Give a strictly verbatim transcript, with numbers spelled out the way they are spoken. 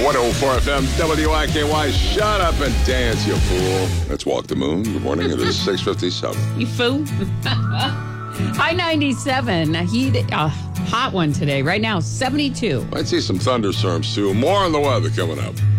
one oh four F M, W I K Y. Shut up and dance, you fool. Let's walk the moon. Good morning. It is six fifty-seven. You fool. High ninety-seven. Heat, a hot one today. Right now, seventy-two. Might see some thunderstorms, too. More on the weather coming up.